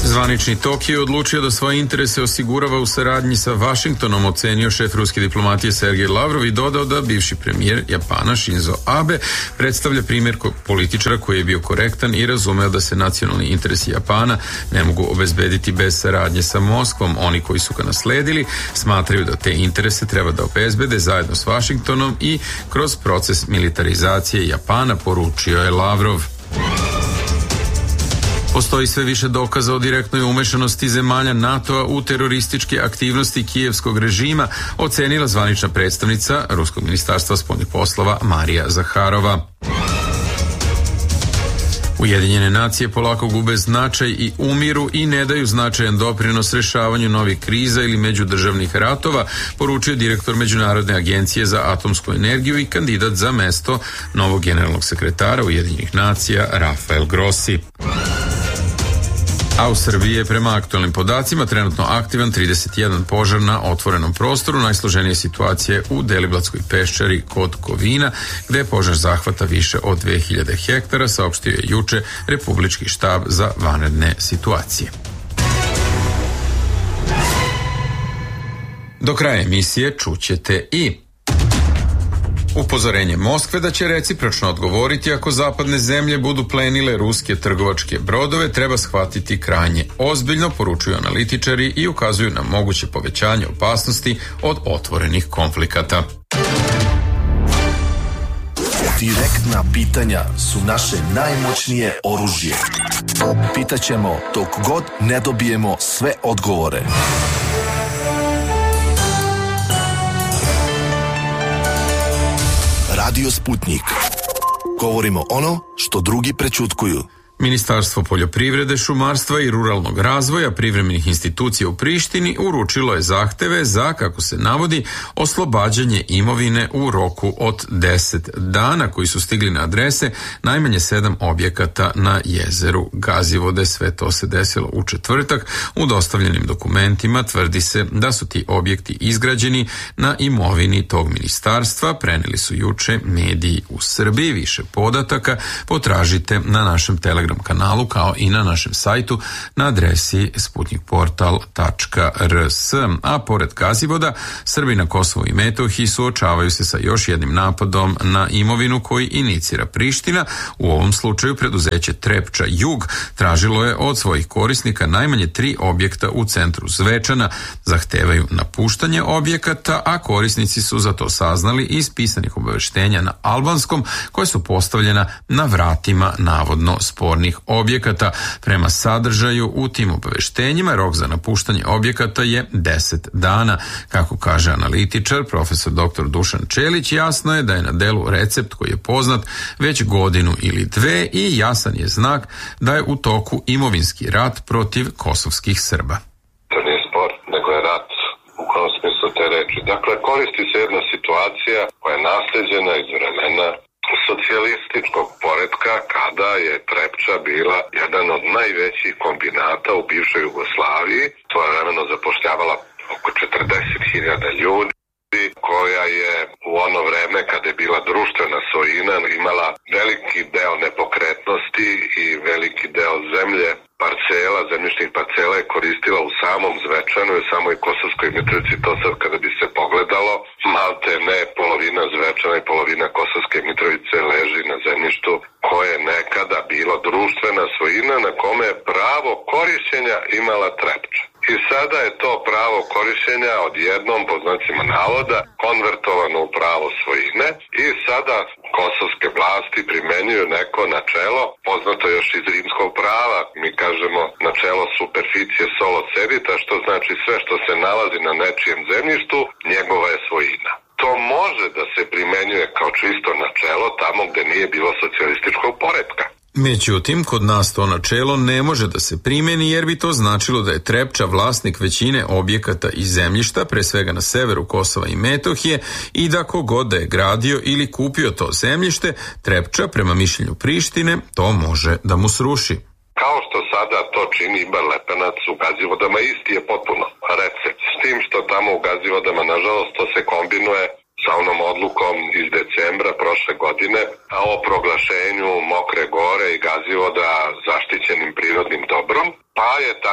Zvanični Tokio je odlučio da svoje interese osigurava u saradnji sa Vašingtonom, ocenio šef ruske diplomatije Sergej Lavrov i dodao da bivši premijer Japana Shinzo Abe predstavlja primjer političara koji je bio korektan i razumeo da se nacionalni interesi Japana ne mogu obezbediti bez saradnje sa Moskvom. Oni koji su ga nasledili smatraju da te interese treba da obezbede zajedno s Vašingtonom i kroz proces militarizacije Japana, poručio je Lavrov. Postoji sve više dokaza o direktnoj umešanosti zemalja NATO-a u terorističke aktivnosti kijevskog režima, ocenila zvanična predstavnica Ruskog ministarstva spoljnih poslova Marija Zaharova. Ujedinjene nacije polako gube značaj i umiru i ne daju značajan doprinos rešavanju novih kriza ili međudržavnih ratova, poručio direktor Međunarodne agencije za atomsku energiju i kandidat za mesto novog generalnog sekretara Ujedinjenih nacija Rafael Grossi. A u Srbiji je prema aktualnim podacima trenutno aktivan 31 požar na otvorenom prostoru. Najsloženije situacije u Deliblatskoj peščari kod Kovina, gde požar zahvata više od 2000 hektara, saopštio je juče Republički štab za vanredne situacije. Do kraja emisije čućete i upozorenje Moskve da će recipročno odgovoriti ako zapadne zemlje budu plenile ruske trgovačke brodove, treba shvatiti krajnje ozbiljno, poručuju analitičari i ukazuju na moguće povećanje opasnosti od otvorenih konflikata. Direktna pitanja su naše najmoćnije oružje. Pitaćemo dok god ne dobijemo sve odgovore. Radio Sputnik. Govorimo ono što drugi prećutkuju. Ministarstvo poljoprivrede, šumarstva i ruralnog razvoja privremenih institucija u Prištini uručilo je zahteve za, kako se navodi, oslobađanje imovine u roku od 10 dana koji su stigli na adrese najmanje 7 objekata na jezeru Gazivode. Sve to se desilo u četvrtak. U dostavljenim dokumentima tvrdi se da su ti objekti izgrađeni na imovini tog ministarstva. Preneli su juče mediji u Srbiji. Više podataka potražite na našem Telegram kanalu kao i na našem sajtu na adresi sputnikportal.rs. A pored Gazivoda, Srbi na Kosovu i Metohiji suočavaju se sa još jednim napadom na imovinu koji inicira Priština. U ovom slučaju preduzeće Trepča Jug tražilo je od svojih korisnika najmanje 3 objekta u centru Zvečana. Zahtevaju napuštanje objekata, a korisnici su za to saznali iz pisanih obaveštenja na albanskom koje su postavljena na vratima navodno spornih objekata. Prema sadržaju u tim obaveštenjima rok za napuštanje objekata je 10 dana. Kako kaže analitičar profesor dr. Dušan Čelić, jasno je da je na delu recept koji je poznat već godinu ili dve i jasan je znak da je u toku imovinski rat protiv kosovskih Srba. To nije spor, nego je rat u kom smislu te reči. Dakle, koristi se jedna situacija koja je nasleđena iz vremena socijalističkog poretka kada je Trepča bila jedan od najvećih kombinata u bivšoj Jugoslaviji. To je vremeno zapošljavala oko 40.000 ljudi, koja je u ono vreme kada je bila društvena svojina imala veliki deo nepokretnosti i veliki deo zemlje, parcela, zemljišnih parcela je koristila u samom Zvečanu i samoj Kosovskoj Mitrovici. To sad kada bi se pogledalo, malte ne polovina Zvečana i polovina Kosovske Mitrovice leži na zemljištu koje je nekada bilo društvena svojina na kome je pravo korišćenja imala Trepča. I sada je to pravo korišćenja odjednom, po znacima navoda, konvertovano u pravo svojine i sada kosovske vlasti primenjuju neko načelo, poznato još iz rimskog prava, mi kažemo načelo superficie solo cedita, što znači sve što se nalazi na nečijem zemljištu, njegova je svojina. To može da se primenjuje kao čisto načelo tamo gde nije bilo socijalističkog poretka. Međutim, kod nas to načelo ne može da se primeni jer bi to značilo da je Trepča vlasnik većine objekata i zemljišta, pre svega na severu Kosova i Metohije, i da kogod da je gradio ili kupio to zemljište, Trepča, prema mišljenju Prištine, to može da mu sruši. Kao što sada to čini Ibar Lepenac u Gazivodama, isti je potpuno recept. S tim što tamo u Gazivodama, nažalost, to se kombinuje sa onom odlukom iz decembra prošle godine o proglašenju Mokre Gore i Gazivoda zaštićenim prirodnim dobrom, pa je tamo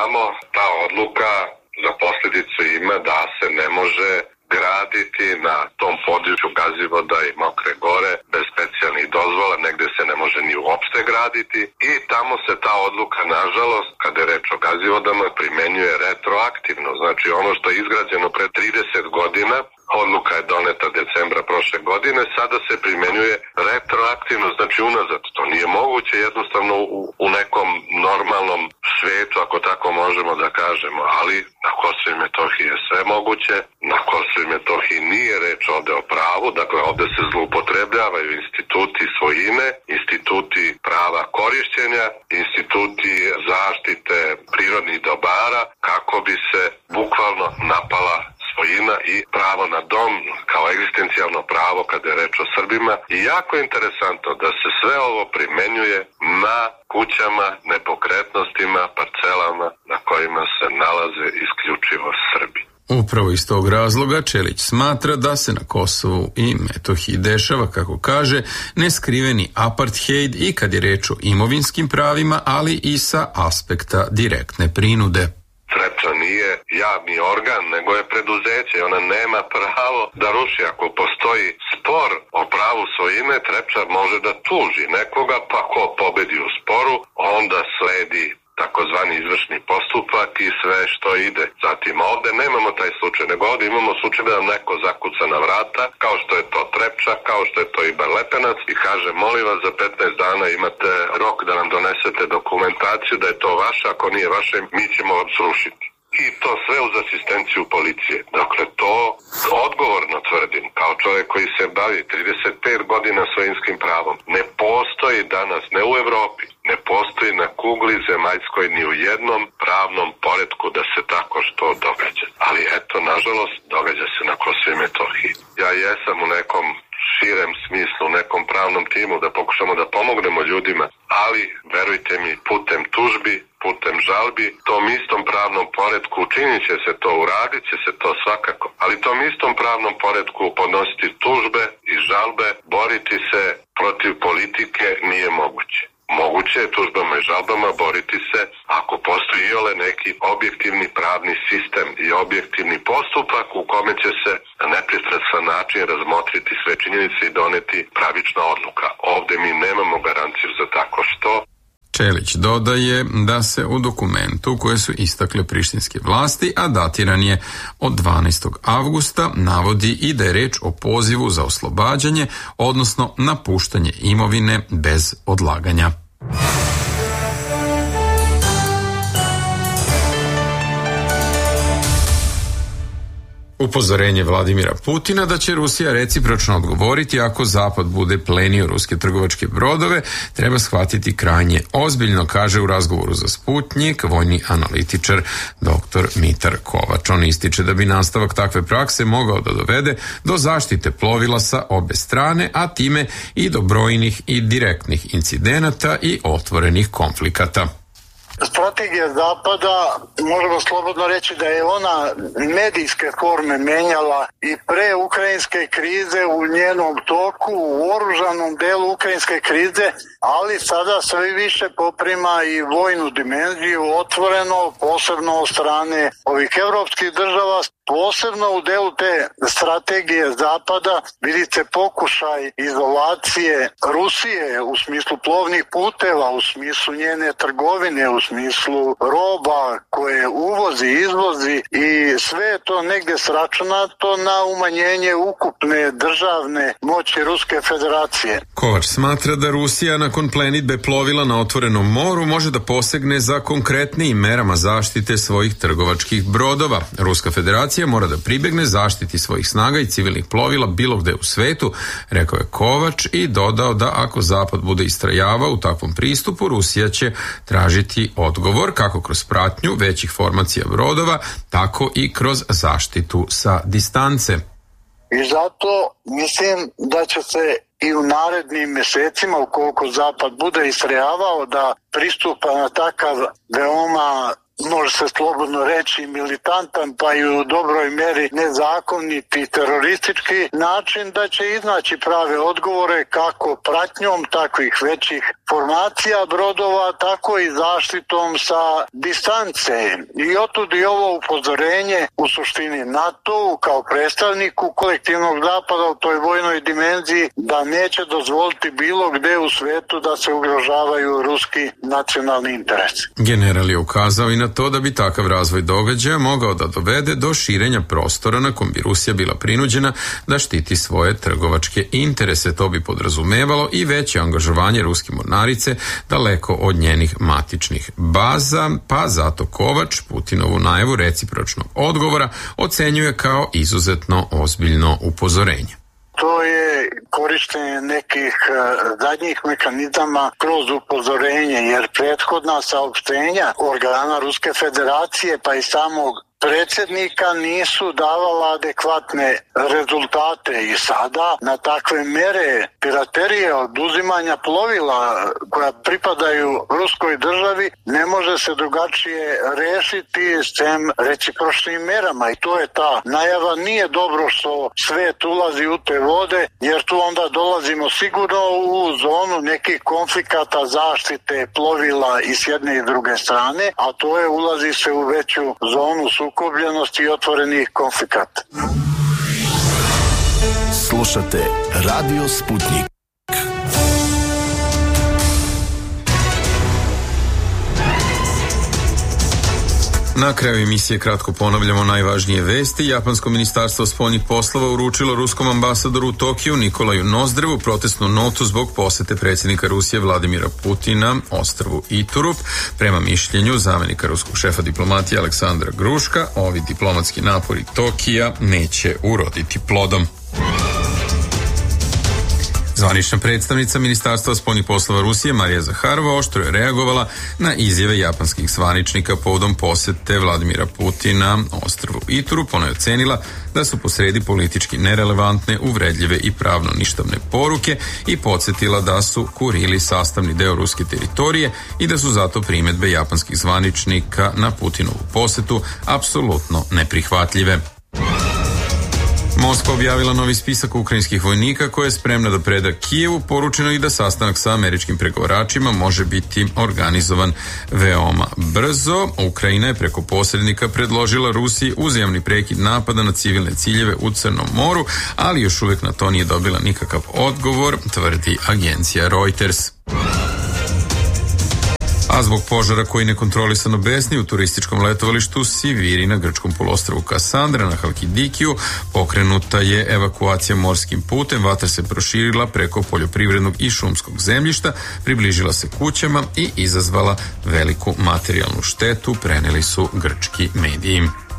znamo, ta odluka za posljedicu ima da se ne može graditi na tom području Gazivoda i Mokre Gore bez specijalnih dozvola, negde se ne može ni uopšte graditi i tamo se ta odluka, nažalost, kada je reč o Gazivodama, primenjuje retroaktivno. Znači ono što je izgrađeno pre 30 godina, odluka je doneta decembra prošle godine, sada se primenjuje retroaktivno, znači unazad. To nije moguće jednostavno u nekom normalnom svetu, ako tako možemo da kažemo, ali na Kosovu i Metohiji je sve moguće. Na Kosovu i Metohiji nije reč ovde o pravu, dakle ovde se zloupotrebljavaju instituti svojine, instituti prava korišćenja, instituti zaštite prirodnih dobara kako bi se bukvalno napala svojina i pravo na dom kao egzistencijalno pravo kada je reč o Srbima. I jako je interesantno da se sve ovo primenjuje na kućama, nepokretnostima, parcelama na kojima se nalaze isključivo Srbi. Upravo iz tog razloga Čelić smatra da se na Kosovu i Metohiji dešava, kako kaže, neskriveni apartheid i kad je reč o imovinskim pravima, ali i sa aspekta direktne prinude. Trepča nije javni organ, nego je preduzeće. Ona nema pravo da ruši. Ako postoji spor o pravu svojine, Trepča može da tuži nekoga, pa ko pobedi u sporu, onda sledi takozvani izvršni postupak i sve što ide. Zatim ovde nemamo taj slučaj, nego ovde imamo slučaj da nam neko zakuca na vrata, kao što je to Trepča, kao što je to i Barlepenac i kaže, molim vas, za 15 dana imate rok da nam donesete dokumentaciju da je to vaše, ako nije vaše, mi ćemo vam srušiti. I to sve uz asistenciju policije. Dakle, to odgovorno tvrdim, kao čovjek koji se bavi 35 godina svojinskim pravom. Ne postoji danas, ne u Evropi, ne postoji na kugli zemaljskoj ni u jednom pravnom poretku da se tako što događa. Ali eto, nažalost, događa se na Kosovu i Metohiji. Ja jesam u nekom širem smislu, u nekom pravnom timu da pokušamo da pomognemo ljudima, ali, verujte mi, putem tužbi, putem žalbi, tom istom pravnom poretku učinit će se to, uradit će se to svakako, ali tom istom pravnom poretku podnositi tužbe i žalbe, boriti se protiv politike nije moguće. Moguće je tužbama i žalbama boriti se ako postoji iole neki objektivni pravni sistem i objektivni postupak u kome će se na nepristrasan način razmotriti sve činjenice i doneti pravična odluka. Ovde mi nemamo garanciju za tako što. Čelić dodaje da se u dokumentu koje su istakle prištinske vlasti, a datiran je od 12. avgusta, navodi i da je reč o pozivu za oslobađanje, odnosno napuštanje imovine bez odlaganja. Upozorenje Vladimira Putina da će Rusija recipročno odgovoriti ako Zapad bude plenio ruske trgovačke brodove treba shvatiti krajnje ozbiljno, kaže u razgovoru za Sputnjik vojni analitičar dr. Mitar Kovač. On ističe da bi nastavak takve prakse mogao da dovede do zaštite plovila sa obe strane, a time i do brojnih i direktnih incidenata i otvorenih konflikata. Strategija Zapada, možemo slobodno reći da je ona medijske forme menjala i pre ukrajinske krize u njenom toku, u oružanom delu ukrajinske krize, ali sada sve više poprima i vojnu dimenziju otvoreno, posebno od strane ovih evropskih država, posebno u delu te strategije Zapada vidite pokušaj izolacije Rusije u smislu plovnih puteva, u smislu njene trgovine, u smislu roba koje uvozi, izvozi i sve je to negde sračunato na umanjenje ukupne državne moći Ruske federacije. Kovač smatra da Rusija nakon plenidbe plovila na otvorenom moru može da posegne za konkretnijim merama zaštite svojih trgovačkih brodova. Ruska federacija mora da pribegne zaštiti svojih snaga i civilnih plovila bilo gde u svetu, rekao je Kovač i dodao da ako Zapad bude istrajavao u takvom pristupu, Rusija će tražiti odgovor kako kroz pratnju većih formacija brodova, tako i kroz zaštitu sa distance. I zato mislim da će se i u narednim mesecima, ukoliko Zapad bude istrajavao da pristupa na takav veoma može se slobodno reći, militantan, pa i u dobroj meri nezakoniti i teroristički način, da će iznaći prave odgovore kako pratnjom takvih većih formacija brodova, tako i zaštitom sa distance. I otud i ovo upozorenje u suštini NATO kao predstavniku kolektivnog zapada u toj vojnoj dimenziji da neće dozvoliti bilo gde u svetu da se ugrožavaju ruski nacionalni interesi. General je ukazao i na to da bi takav razvoj događaja mogao da dovede do širenja prostora na kom bi Rusija bila prinuđena da štiti svoje trgovačke interese. To bi podrazumevalo i veće angažovanje ruske mornarice daleko od njenih matičnih baza, pa zato Kovač Putinovu najavu recipročnog odgovora ocenjuje kao izuzetno ozbiljno upozorenje. To je korištenje nekih zadnjih mehanizama kroz upozorenje, jer prethodna saopštenja organa Ruske federacije pa i samog predsjednika nisu davala adekvatne rezultate i sada na takve mere piraterije, oduzimanja plovila koja pripadaju ruskoj državi ne može se drugačije rešiti sem recipročnim merama i to je ta najava. Nije dobro što svet ulazi u te vode, jer tu onda dolazimo sigurno u zonu nekih konflikata zaštite plovila i s jedne i druge strane, a to je ulazi se u veću zonu sukobljenosti i otvorenih konflikata. Slušate Radio Sputnik. Na kraju emisije kratko ponavljamo najvažnije vesti. Japansko ministarstvo spoljnih poslova uručilo ruskom ambasadoru u Tokiju Nikolaju Nozdrevu protestnu notu zbog posete predsjednika Rusije Vladimira Putina ostrvu Iturup. Prema mišljenju zamenika ruskog šefa diplomatije Aleksandra Gruška, ovi diplomatski napori Tokija neće uroditi plodom. Zvanična predstavnica Ministarstva spoljnih poslova Rusije Marija Zaharova oštro je reagovala na izjave japanskih zvaničnika povodom posete Vladimira Putina ostrvu Iturup. Ona je ocenila da su posredi politički nerelevantne, uvredljive i pravno ništavne poruke i podsjetila da su Kurili sastavni deo ruske teritorije i da su zato primedbe japanskih zvaničnika na Putinovu posetu apsolutno neprihvatljive. Moskva objavila novi spisak ukrajinskih vojnika koje je spremna da preda Kijevu. Poručeno i da sastanak sa američkim pregovaračima može biti organizovan veoma brzo. Ukrajina je preko posrednika predložila Rusiji uzajamni prekid napada na civilne ciljeve u Crnom moru, ali još uvijek na to nije dobila nikakav odgovor, tvrdi agencija Reuters. A zbog požara koji nekontrolisano besni u turističkom letovalištu Siviri na grčkom poluostrvu Kassandra na Halkidikiju pokrenuta je evakuacija morskim putem. Vatra se proširila preko poljoprivrednog i šumskog zemljišta, približila se kućama i izazvala veliku materijalnu štetu, preneli su grčki mediji.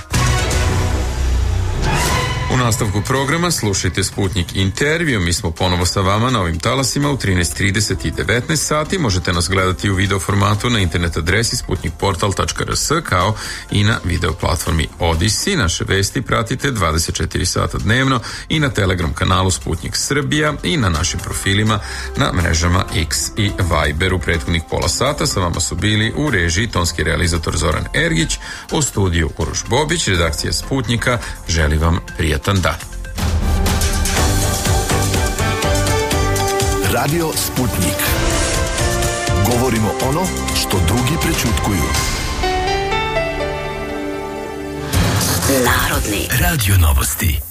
U nastavku programa slušajte Sputnik intervju. Mi smo ponovo sa vama na ovim talasima u 13:30 i 19 sati. Možete nas gledati u video formatu na internet adresi sputnikportal.rs kao i na video platformi Odyssey. Naše vesti pratite 24 sata dnevno i na Telegram kanalu Sputnik Srbija i na našim profilima na mrežama X i Viber. U prethodnih pola sata sa vama su bili u režiji tonski realizator Zoran Ergić, u studiju Uroš Bobić, redakcija Sputnika. Želi vam prijatan dan. Radio Sputnik. Govorimo ono što drugi prećutkuju. Narodni radio novosti.